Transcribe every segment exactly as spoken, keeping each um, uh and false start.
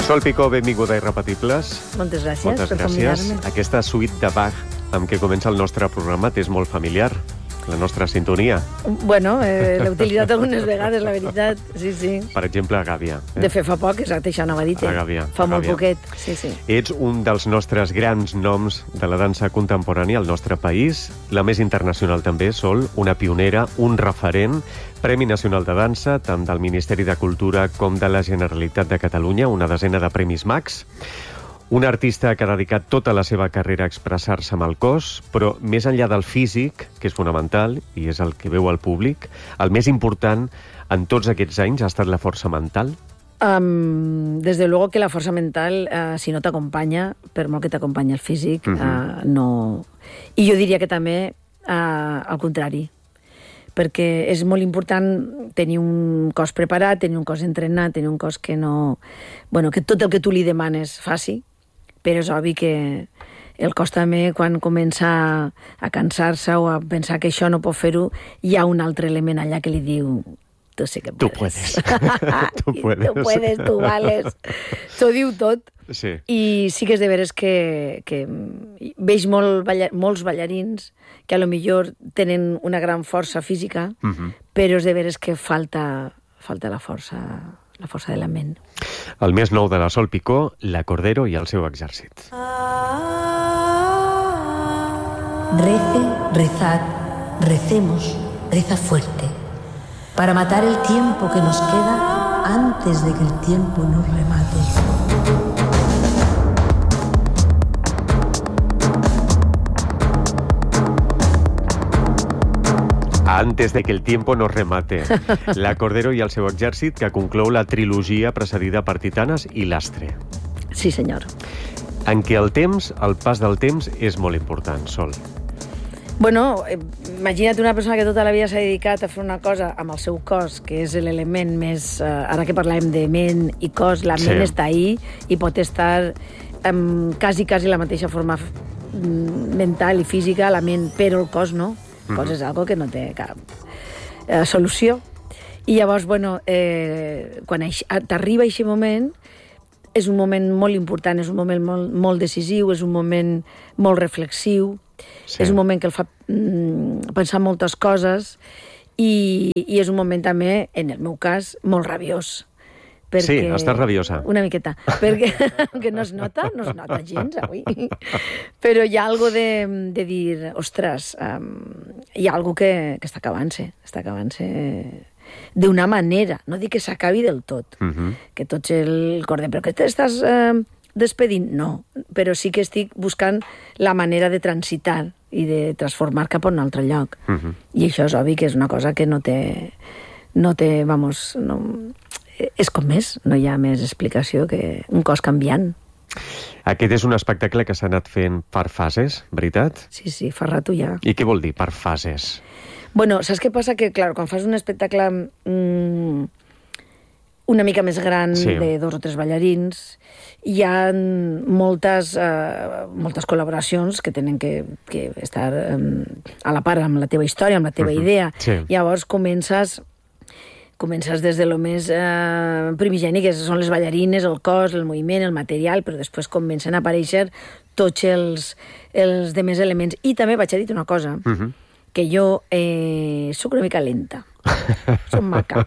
Sol Picó, benvinguda a Irrepetibles. Moltes gràcies Moltes per gràcies. convidar-me. Aquesta suite de Bach amb què comença el nostre programa t'és molt familiar, la nostra sintonia. Bueno, eh, l'he utilitzat algunes vegades, la veritat. Sí, sí. Per exemple, a Gàbia. Eh? De fet, fa poc, exacte, això anava a dir. A Gàbia. Fa a molt Gàbia. poquet, sí, sí. Ets un dels nostres grans noms de la dansa contemporània al nostre país, la més internacional també, Sol, una pionera, un referent, Premi Nacional de Dansa, tant del Ministeri de Cultura com de la Generalitat de Catalunya, una desena de Premis Max. Un artista que ha dedicat tota la seva carrera a expressar-se amb el cos, però més enllà del físic, que és fonamental, i és el que veu el públic, el més important en tots aquests anys ha estat la força mental? Um, desde luego que la força mental, uh, si no t'acompanya, per molt que t'acompanya el físic, uh-huh. uh, no... I jo diria que també, uh, al contrari, perquè és molt important tenir un cos preparat, tenir un cos entrenat, tenir un cos que no... Bueno, que tot el que tu li demanes faci, però és obvi que el cos també, quan comença a cansar-se o a pensar que això no pot fer-ho, hi ha un altre element allà que li diu tu sí que puedes. Tu puedes. tu puedes. Tu puedes, tu vales. T'ho diu tot. Sí. I sí que és de veres que, que veig molt balla, molts ballarins que a lo millor tenen una gran força física, uh-huh. però és de veres que falta, falta la força, la força de la ment. El més nou de la Sol Picó, la Cordero i el seu exèrcit. Rece, rezad, recemos, reza fuerte, para matar el tiempo que nos queda antes de que el tiempo nos remate. Antes de que el tiempo nos remate. La Cordero i el seu exèrcit, que conclou la trilogia precedida per Titanes i Lastre. Sí, senyor. En què el temps, el pas del temps, és molt important, Sol. Bueno, eh, imagina't una persona que tota la vida s'ha dedicat a fer una cosa amb el seu cos, que és l'element més... Eh, ara que parlem de ment i cos, la ment sí. està ahí i pot estar amb quasi, quasi la mateixa forma mental i física, la ment, però el cos no. El cos mm-hmm. és algo que no té cap eh, solució. I llavors, bueno, eh, quan t'arriba aquest moment, és un moment molt important, és un moment molt, molt decisiu, és un moment molt reflexiu, sí. és un moment que el fa mm, pensar moltes coses i, i és un moment també, en el meu cas, molt rabiós. Perquè, sí, estàs rabiosa. Una miqueta. Perquè que no es nota, no es nota gens avui. Però hi ha algo de, de dir, ostres, um, hi ha algo que, que està acabant-se, està acabant-se d'una manera. No dic que s'acabi del tot, uh-huh. que tots el corder, però que t'estàs uh, despedint? No, però sí que estic buscant la manera de transitar i de transformar cap a un altre lloc. Uh-huh. I això és obvi que és una cosa que no té... No té, vamos... No, és com més, no hi ha més explicació que un cos canviant. Aquest és un espectacle que s'ha anat fent per fases, veritat? Sí, sí, fa rato ja. I què vol dir, per fases? Bueno, saps què passa? Que, clar, quan fas un espectacle mmm, una mica més gran, sí. de dos o tres ballarins, hi ha moltes, uh, moltes col·laboracions que tenen que, que estar um, a la part amb la teva història, amb la teva uh-huh. idea. Sí. Llavors comences... Comences des de lo més eh, primigeni, que són les ballarines, el cos, el moviment, el material, però després comencen a aparèixer tots els, els demés elements. I també vaig a dir una cosa, uh-huh. que jo eh, soc una mica lenta. Soc maca.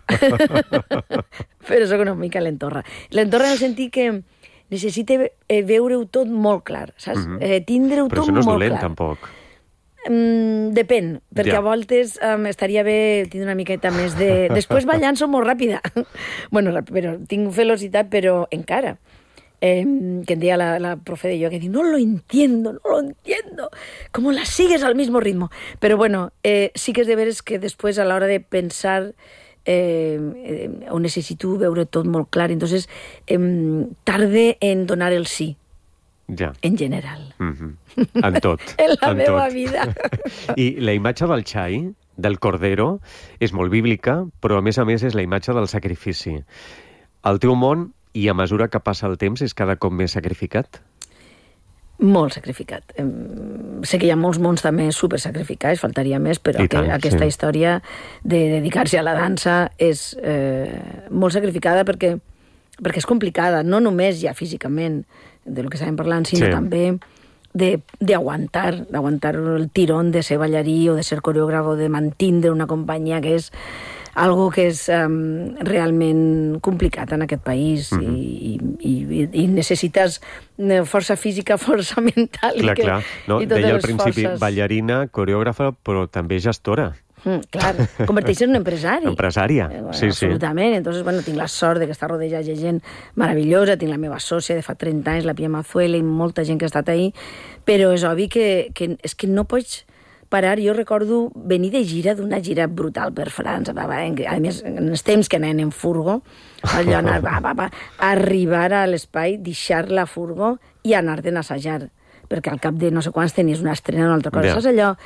Però soc una mica lentorra. Lentorra en el sentit que necessite eh, veure-ho tot molt clar, saps? Uh-huh. Eh, tindre-ho tot molt clar. Però això no és dolent, tampoc. Mm, depèn, perquè ja. a voltes um, estaria bé tindre una miqueta més de... Després ballant som molt ràpida. bueno, però tinc velocitat, però encara. Eh, que em deia la, la profe de yoga, que diu, no lo entiendo, no lo entiendo. ¿Cómo la sigues al mismo ritmo? Però bueno, eh, sí que és de veres que després a l'hora de pensar eh, eh, ho necessito veure tot molt clar. Entonces, eh, tarde en donar el sí. Ja. En general. Mm-hmm. En tot. en la en meva tot. vida. I la imatge del xai, del Cordero, és molt bíblica, però a més a més és la imatge del sacrifici. El teu món, i a mesura que passa el temps, és cada cop més sacrificat? Molt sacrificat. Sé que hi ha molts mons també super sacrificats, faltaria més, però tant, que, aquesta sí. història de dedicar-se a la dansa és eh, molt sacrificada perquè perquè és complicada, no només ja físicament, de lo que estàvem parlant, sinó sí. també d'aguantar, d'aguantar el tirón de ser ballarí o de ser coreògraf o de mantindre una companyia, que és algo que és um, realment complicat en aquest país mm-hmm. i, i, i necessites força física, força mental clar, i, que, clar. No, i totes deia al les principi forces. Ballarina, coreògrafa, però també gestora. Mm, clar, converteix en un empresari. Empresària, eh, bueno, sí, absolutament. sí. Entonces, bueno, tinc la sort de que està rodejada de gent meravellosa, tinc la meva sòcia de fa trenta anys, la Pia Mazuela, i molta gent que ha estat ahí, però és obvi que, que, és que no pots parar. Jo recordo venir de gira, d'una gira brutal per França, va, va, a més, en els temps que anaven en furgo, allò anar, va, va, va, arribar a l'espai, deixar la furgo i anar-te'n a assajar, perquè al cap de no sé quants tenies una estrena o una altra cosa. Yeah. Saps allò?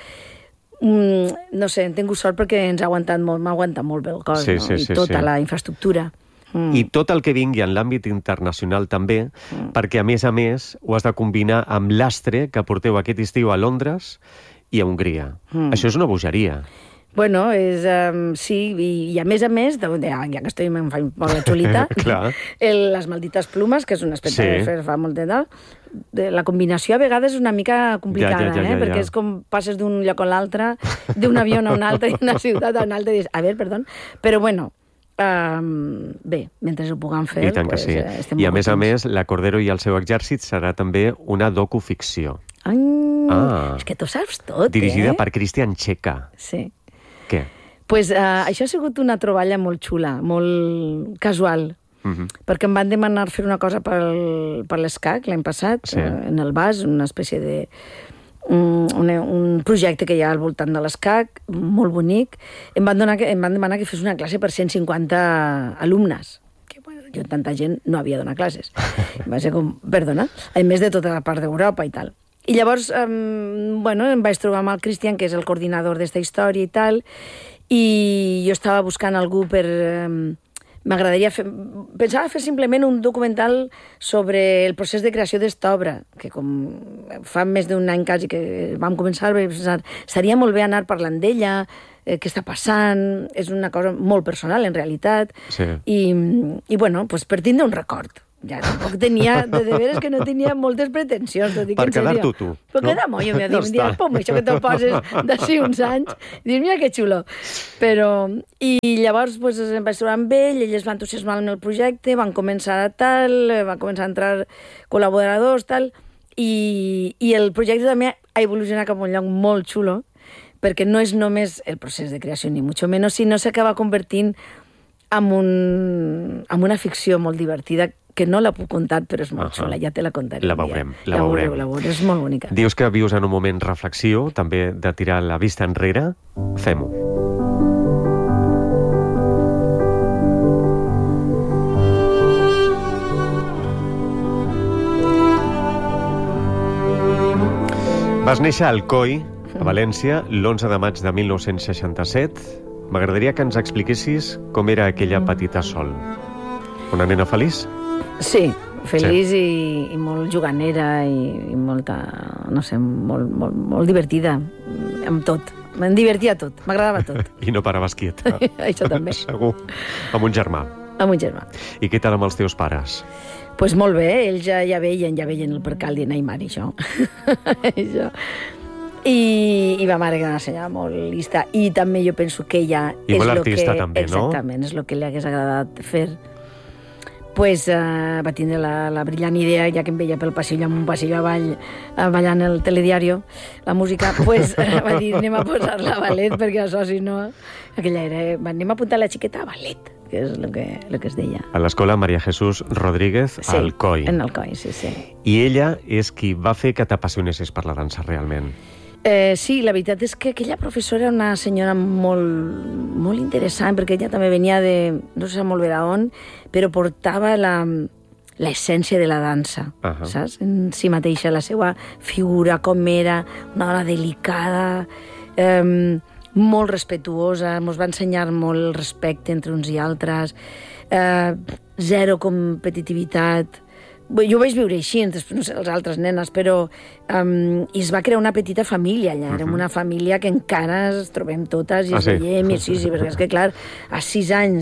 Mm, no sé, hem tingut sort perquè ens ha aguantat molt, m'ha aguantat molt bé el cos, sí, no? sí, I sí, tota sí. la infraestructura. Mm. I tot el que vingui en l'àmbit internacional també, mm. perquè a més a més ho has de combinar amb l'astre que porteu aquest estiu a Londres i a Hongria. Mm. Això és una bogeria. Bueno, és, um, sí, i, i a més a més, de, de, ja que estoy, em fa molt la xulita, el, les maldites plumes, que és un aspecte sí. que fa molt de tal, de, la combinació a vegades és una mica complicada, ja, ja, ja, eh? ja, ja. perquè és com passes d'un lloc a l'altre, d'un avió a un altre, d'una ciutat a una altra, i dius, a veure, perdó, però bueno, Um, bé, mentre ho puguem fer... I tant que pues, sí. Eh, I a més a més, la Cordero i el seu exèrcit serà també una docuficció. Ai, ah, és que tu saps tot, dirigida eh? per Christian Txeka. Sí. Què? Pues, uh, això ha sigut una troballa molt xula, molt casual, uh-huh. perquè em van demanar fer una cosa pel, per l'ESCAC l'any passat, sí. uh, en el B A S, una espècie de... Un, un, un projecte que hi ha al voltant de l'ESCAC, molt bonic. Em van, donar, em van demanar que fes una classe per cent cinquanta alumnes, que bueno, jo tanta gent no havia donat classes. Va ser com, perdona, a més de tota la part d'Europa i tal. I llavors, um, bueno, em vaig trobar amb el Christian, que és el coordinador d'esta història i tal, i jo estava buscant algú per... Um, M'agradaria fer... Pensava fer simplement un documental sobre el procés de creació d'esta obra, que com fa més d'un any quasi que vam començar, vaig pensar, estaria molt bé anar parlant d'ella, eh, què està passant, és una cosa molt personal, en realitat, sí. i, i bueno, pues per tindre un record. Ja tampoc tenia, de, de veres que no tenia moltes pretensions, t'ho dic per en sèrio. quedar tu, tu. Per quedar molt, jo m'he dit, no pom, això que te'l poses d'ací uns anys, i dius, mira que xulo. Però, i llavors, pues, em vaig trobar amb ell, ell es va entusiasmar en el projecte, van començar a tal, van començar a entrar col·laboradors, tal, i, i el projecte també ha evolucionat cap a un lloc molt xulo, perquè no és només el procés de creació, ni mucho menos, sinó s'acaba convertint en, un, en una ficció molt divertida, que no la puc contar, però és molt uh-huh. xula, ja te la contaré. La veurem, la, la veurem. Veureu, la veureu, és molt bonica. Dius que vius en un moment reflexiu, també de tirar la vista enrere. Fem-ho. Vas néixer a Alcoi, a València, l'onze de maig de mil nou-cents seixanta-set. M'agradaria que ens expliquessis com era aquella petita Sol. Una nena feliç? Sí, feliç sí. I, i molt juganera i, i molta, no sé, molt, molt, molt divertida amb tot. Me'n divertia tot, m'agradava tot. I no paraves quieta. Això també. Segur. Amb un germà. Amb un germà. I què tal amb els teus pares? Doncs pues molt bé, ells ja, ja veien, ja veien el percal de Neymar i això. això. I, i ma mare que era una senyora molt lista. I també jo penso que ella... I és molt artista que, també, no? Exactament, és el que li hagués agradat fer. Pues, uh, va tindre la, la brillant idea, ja que em veia pel passillo, amb un passillo avall, uh, ballant el telediario, la música, pues, uh, va dir, anem a posar-la a ballet, perquè això, si no... Aquella era, anem a apuntar la xiqueta a ballet, que és el que, el que es deia. A l'escola Maria Jesús Rodríguez, sí, a Alcoi. en Alcoi, sí, sí. I ella és qui va fer que t'apassionessis per la dansa, realment. Eh, sí, la veritat és que aquella professora era una senyora molt, molt interessant, perquè ella també venia de, no sé molt bé d'on, però portava la, l'essència de la dansa, uh-huh. saps? En si mateixa, la seva figura, com era, una dona delicada, eh, molt respetuosa, ens va ensenyar molt el respecte entre uns i altres, eh, zero competitivitat. Jo ho vaig viure així, després no sé, les altres nenes, però um, i es va crear una petita família allà, érem uh-huh. una família que encara es trobem totes i ah, es sí? veiem, i sí, sí, perquè és que, clar, a sis anys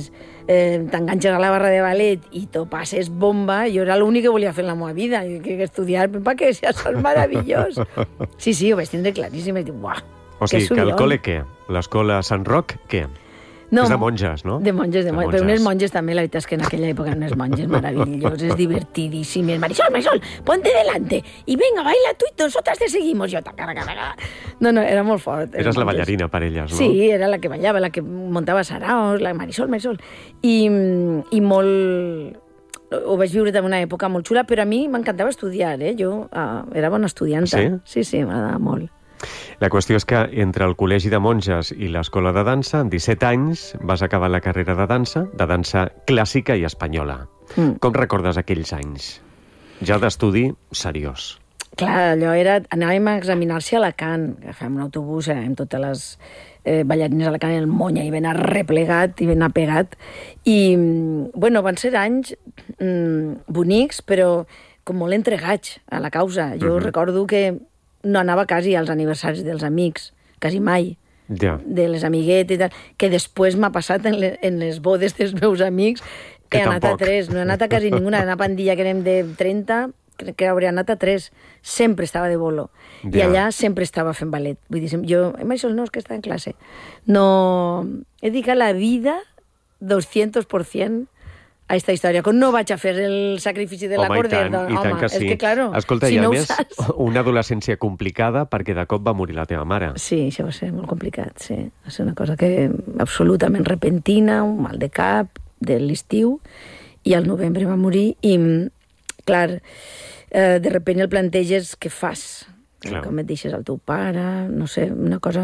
eh, t'enganxes a la barra de ballet i t'ho passes bomba, jo era l'únic que volia fer en la meva vida, i que estudiar per que si això és meravellós. Sí, sí, ho vaig tindre claríssim, i dic, uah, o sigui, que el col·le què? L'escola Sant Roc, què? No, és de monges, no? De monges, de, de monges. Però unes monges també, la veritat és que en aquella època unes monges maravilloses, divertidíssimes. Marisol, Marisol, ponte delante y venga, baila tú y nosotras te seguimos. Jo, taca, taca, taca. No, no, era molt fort. Eres la ballarina per elles, no? Sí, era la que ballava, la que muntava saraos, la Marisol, Marisol. I, i molt... Ho vaig viure també una època molt xula, però a mi m'encantava estudiar, eh? Jo uh, era bona estudianta. Sí? Sí, sí, m'agradava molt. La qüestió és que entre el Col·legi de Monges i l'Escola de Dansa, en disset anys vas acabar la carrera de dansa, de dansa clàssica i espanyola. Mm. Com recordes aquells anys? Ja d'estudi seriós. Clar, allò era... Anàvem a examinar-se a Alacant, agafàvem un autobús, érem totes les eh, ballarines a Alacant, el monya, i ben arreplegat i ben apegat. I, bueno, van ser anys mm, bonics, però com molt entregats a la causa. Jo uh-huh. recordo que no anava quasi als aniversaris dels amics, quasi mai, ja. de les amiguetes i tal, que després m'ha passat en, le, en les bodes dels meus amics, que he anat tampoc. a tres, no he anat a quasi ninguna, una pandilla que érem de trenta, crec que hauria anat a tres, sempre estava de bolo, ja. i allà sempre estava fent ballet, vull dir, jo, això no, és que estava en classe, no, he dedicat la vida doscientos por ciento a esta història, com no vaig a fer el sacrifici de la cordera. Home, i tant que sí. És que, claro, escolta, si i a no més, saps... una adolescència complicada perquè de cop va morir la teva mare. Sí, això va ser molt complicat, sí. Va ser una cosa que absolutament repentina, un mal de cap de l'estiu, i al novembre va morir, i, clar, eh, de repente el planteges què fas, clar. Com et deixes al teu pare, no sé, una cosa...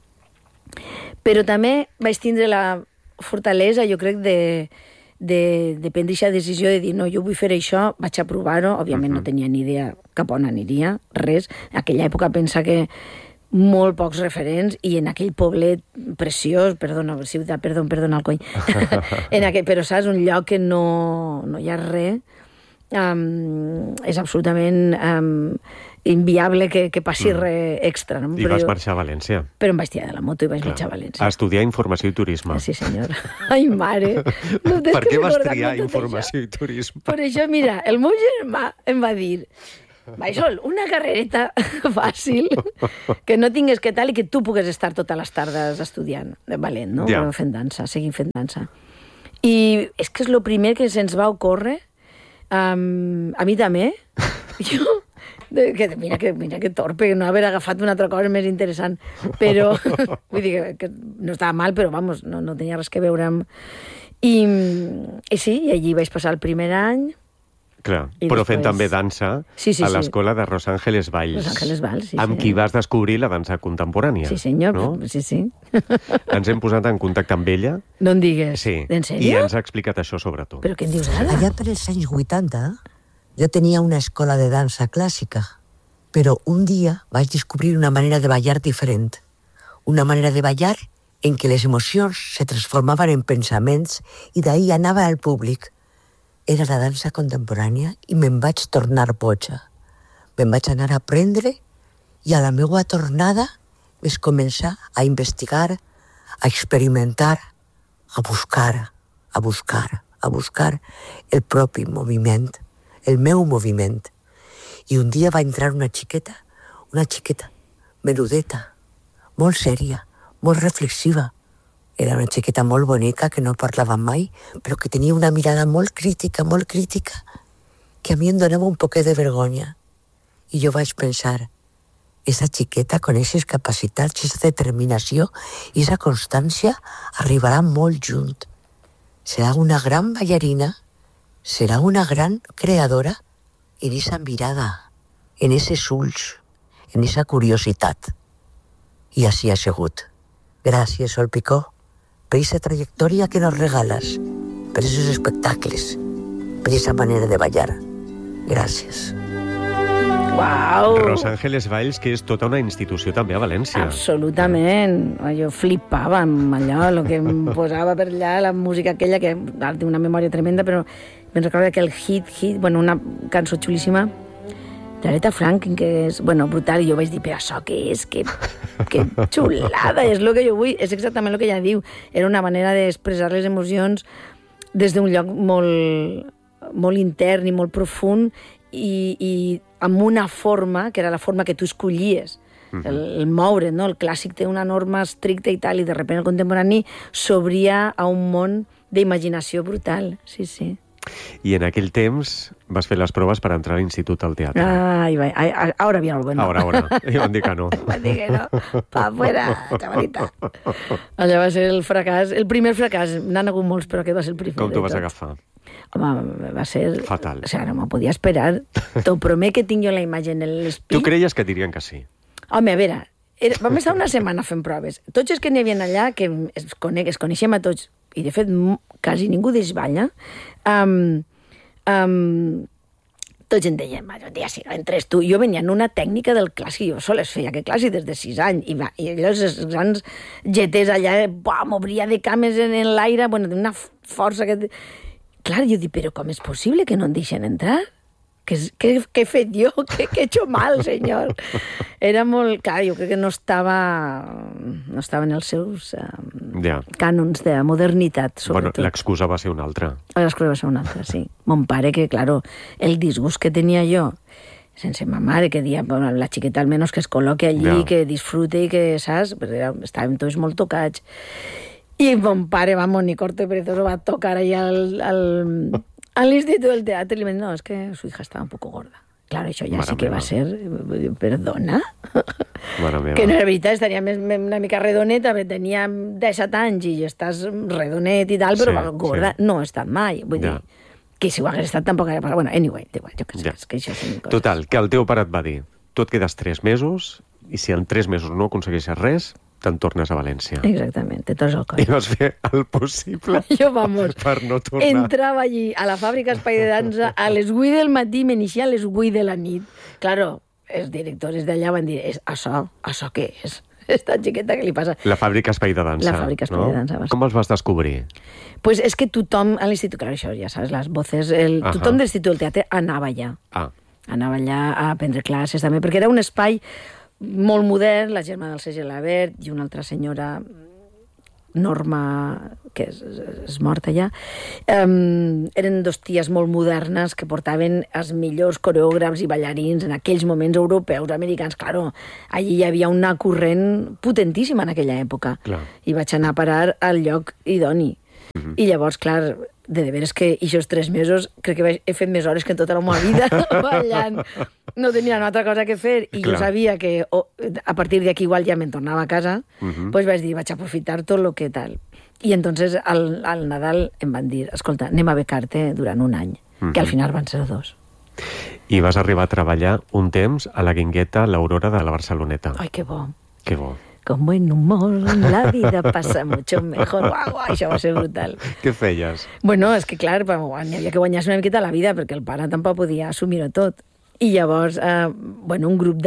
Però també vaig tindre la fortalesa, jo crec, de... de, de prendre aquesta decisió de dir no, jo vull fer això, vaig a provar-ho, òbviament uh-huh. no tenia ni idea cap on aniria, res. En aquella època pensa que molt pocs referents, i en aquell poblet preciós, perdona, ciutat, perdó, perdona el cony, en aquell, però saps, un lloc que no, no hi ha res, um, és absolutament um, inviable que, que passi mm. res extra. No? I però vas jo, marxar a València. Però em vaig tirar de la moto i vaig marxar a València. A estudiar informació i turisme. Sí, senyor. Ai, mare. No, per què vas triar informació això. i turisme? Per això, mira, el meu germà em va dir Marisol, una carrereta fàcil, que no tingues que tal i que tu pugues estar totes les tardes estudiant de ballet, no? Ja. Fent dansa, seguint fent dansa. I és que és el primer que se'ns va ocórrer, um, a mi també, jo, que, mira, que, mira que torpe, no haver agafat una altra cosa més interessant, però, vull dir que, que no estava mal, però, vamos, no, no tenia res que veure amb... I, i sí, i allí vaig passar el primer any. Clar, I però després... fent també dansa sí, sí, a l'escola sí. de Los Ángeles Valls. Los Ángeles Valls, sí. Amb sí. qui vas descobrir la dansa contemporània. Sí, senyor, no? sí, sí. Ens hem posat en contacte amb ella. No em digues. Sí. En sèrio? I ens ha explicat això sobre tu. Però què en dius ara? Allà per els anys vuitanta jo tenia una escola de dansa clàssica, però un dia vaig descobrir una manera de ballar diferent. Una manera de ballar en què les emocions se transformaven en pensaments i d'ahí anava al públic. Era la dansa contemporània i me'n vaig tornar boja. Me'n vaig anar a aprendre i a la meva tornada vaig començar a investigar, a experimentar, a buscar, a buscar, a buscar el propi moviment, el meu moviment. I un dia va entrar una xiqueta, una xiqueta menudeta, molt sèria, molt reflexiva. Era una xiqueta molt bonica, que no parlava mai, però que tenia una mirada molt crítica, molt crítica, que a mi em donava un poquet de vergonya. I jo vaig pensar, esa xiqueta, con esas capacitats, esa determinació i esa constància, arribarà molt junt. Serà una gran ballarina, serà una gran creadora en esa mirada, en esos ulls, en esa curiositat. I així ha sigut. Gràcies, Sol Picó, per aquesta trajectòria que nos regales, per aquests espectacles, per aquesta manera de ballar. Gràcies. Uau! Los Ángeles Valls, que és tota una institució també a València. Absolutament. Jo flipava amb allò, el que em posava per allà, la música aquella, que ara tinc una memòria tremenda, però me'n recordo que el hit, hit, bueno, una cançó xulíssima, d'Aretha Franklin, que és, bueno, brutal, i jo vaig dir, però això què és? Que, que xulada, és el que jo vull, és exactament el que ella diu. Era una manera d'expressar les emocions des d'un lloc molt, molt intern i molt profund i, i amb una forma, que era la forma que tu escollies, uh-huh. el, el moure, no? El clàssic té una norma estricta i tal, i de sobte el contemporani s'obria a un món d'imaginació brutal, sí, sí. I en aquell temps vas fer les proves per entrar a l'Institut al Teatre. Ai, vai, ai, ara viene el bueno. Ara, ara. I van dir que no. Van dir que no. Pa afuera, chavalita. Allò va ser el fracàs, el primer fracàs. N'han hagut molts, però aquest va ser el primer. Com t'ho vas agafar? Home, va ser... Fatal. O sigui, no m'ho podia esperar. T'ho promet que tinc jo la imatge en l'espí. Tu creies que dirien que sí? Home, a veure, era, vam estar una setmana fent proves. Tots els que n'hi havia allà, que es, conec, es coneixem a tots, i de fet quasi ningú d'ells balla, um, um, tots en dèiem, ja sí, entres tu. Jo venia en una tècnica del clàssic, jo sols feia que clàssic des de sis anys, i, va, i allò, els grans jeters allà, m'obria de cames en, en l'aire, bueno, d'una força que... Clar, jo dic, però com és possible que no em deixen entrar? Què, què, què he fet jo? Què, què he hecho mal, senyor? Era molt... Clar, jo crec que no estava... No estava en els seus um, ja. cànons de modernitat, sobretot. Bueno, l'excusa va ser una altra. L'excusa va ser una altra, sí. Mon pare, que, claro, el disgust que tenia jo, sense ma mare, que dia, bueno, la xiqueta almenys que es col·loque allí, ja. que disfrute i que, saps? Perquè estàvem tots molt tocats. I mon pare, vamos, ni corto y perezoso, va a tocar ahí al, al, al Instituto del Teatro y le dice, no, es que su hija estaba un poco gorda. Claro, això ja Mare sí que meva. Va ser... Perdona? Que no era veritat, estaria més, una mica redoneta, perquè tenia disset anys i estàs redonet i tal, però sí, gorda sí. no he estat mai. Vull ja. dir, que si ho hagués estat tampoc era... Bueno, anyway, igual, jo que sé, ja. és que això són coses... Total, que el teu pare et va dir, tu et quedes tres mesos i si en tres mesos no aconsegueixes res, te'n tornes a València. Exactament, te tornes al coll. I vas fer el possible jo, vamos, per no tornar. Entrava allí, a la fàbrica Espai de Dansa, a les vuit del matí, m'iniciava a les vuit de la nit. Claro, els directors d'allà van dir, això, això què és? Esta xiqueta que li passa... La fàbrica Espai de Dansa. La fàbrica Espai no? de Dansa. Com els vas descobrir? Pues és que tothom a l'institut, clar, això ja saps, les voces, el, uh -huh. tothom de l'Institut del Teatre anava allà. Ah. Anava allà a prendre classes també, perquè era un espai molt modern, la germana del C G Labert i una altra senyora, Norma, que és, és morta ja, um, eren dos ties molt modernes que portaven els millors coreògrafs i ballarins en aquells moments europeus, americans. Claro, allí hi havia una corrent potentíssima en aquella època. Clar. I vaig anar a parar al lloc idoni. Uh-huh. I llavors, clar, de veres que aquests tres mesos crec que he fet més hores que en tota la meva vida ballant. No tenia una altra cosa que fer i clar. Jo sabia que oh, a partir d'aquí igual ja me'n tornava a casa, uh-huh. pues vaig dir, vaig aprofitar tot el que tal. I entonces al, al Nadal em van dir, escolta, anem a becar-te durant un any, uh-huh. que al final van ser dos. I vas arribar a treballar un temps a la Guingueta L'Aurora de la Barceloneta. Ai, que bo. Que bo. Con buen humor, la vida pasa mucho mejor. Uau, uau, això va ser brutal. Què feies? Bueno, és que clar, n'hi havia que guanyar-se una miqueta la vida, perquè el pare tampoc podia assumir-ho tot. I llavors, eh, bueno, un grup de...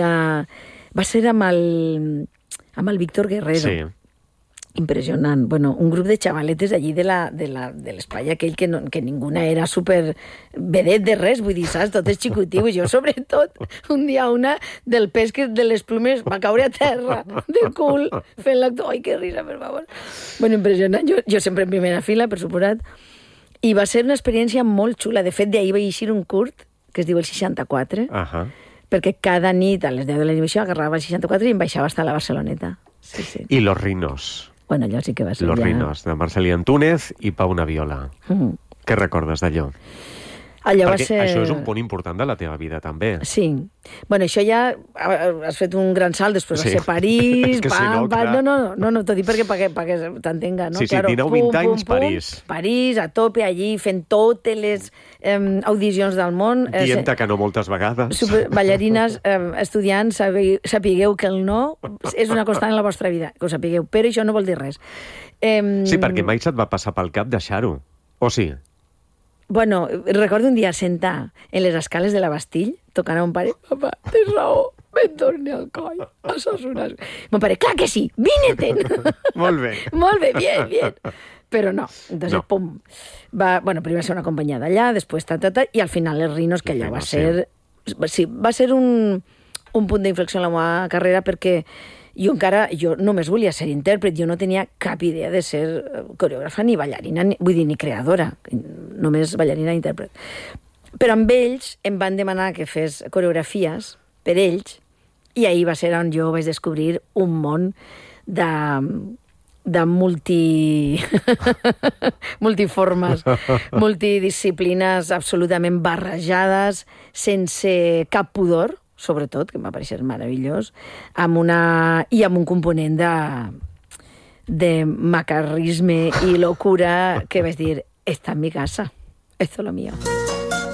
Va ser amb el, amb el Víctor Guerrero. Sí. Impressionant. Bueno, un grup de xavaletes allí de la, de la, de l'espai aquell que, no, que ninguna era super vedet de res, vull dir, saps? Tot és xicotiu. Jo, sobretot, un dia una del pes que de les plumes va caure a terra, de cul, fent l'actor. Ai, que risa, per favor. Bueno, impressionant. Jo, jo sempre en primera fila, per suposat. I va ser una experiència molt xula. De fet, d'ahir va eixir un curt, que es diu el seixanta-quatre, uh-huh. perquè cada nit a les deu de la nit agarrava el seixanta-quatre i em baixava hasta la Barceloneta. Sí, sí. I Los Rinos. Bueno, allò sí que va ser Los ja... Rinos, de Marcelí Antúnez i Pau Naviola. Mm. Què recordes d'allò? Allò Perquè va ser... això és un punt important de la teva vida, també. Sí. Bueno, això ja... Has fet un gran salt, després sí. va ser París... que pam, sí, no, pam, no, no, no, no, t'ho dic perquè, perquè, perquè t'entenga, no? Sí, sí, claro, dinou vint anys, pum, París. París, a tope, allí, fent totes les eh, audicions del món. Dient-te que no moltes vegades. Super, ballarines, eh, estudiants, sapigueu que el no és una constant en la vostra vida, que ho sapigueu, però això no vol dir res. Eh, sí, perquè mai se't va passar pel cap deixar-ho, o sí? Bueno, recordo un dia sentar en les escales de la Bastille, tocant a mon pare, papa, tens raó, me'n torni al coll, això és unes... Mon pare, clar que sí, vine-te'n! Molt bé. Molt bé, bien, bien. Però no, entonces, no. pum, va, bueno, primer va ser una companyia d'allà, després ta, ta, ta, i al final els Rinos, que allò va ser... Sí, va ser un, un punt d'inflexió en la meva carrera, perquè jo encara, jo només volia ser intèrpret, jo no tenia cap idea de ser coreògrafa ni ballarina, ni, vull dir, ni creadora, només ballarina i intèrpret. Però amb ells em van demanar que fes coreografies per ells, i ahir va ser on jo vaig descobrir un món de, de multi... multiformes, multidisciplines absolutament barrejades, sense cap pudor, sobretot, que em va parecer meravellós, amb una... i amb un component de, de macarrisme i locura que vaig dir, esta en mi casa, esto es lo mío.